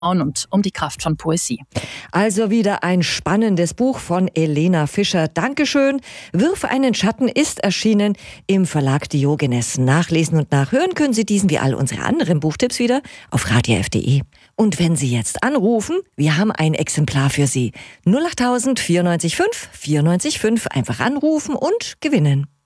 und um die Kraft von Poesie. Also wieder ein spannendes Buch von Elena Fischer. Dankeschön. Wirf einen Schatten ist erschienen im Verlag Diogenes. Nachlesen und nachhören können Sie diesen wie all unsere anderen Buchtipps wieder auf radiof.de. Und wenn Sie jetzt anrufen, wir haben ein Exemplar für Sie. 08000 94 5 94 5. Einfach anrufen und gewinnen.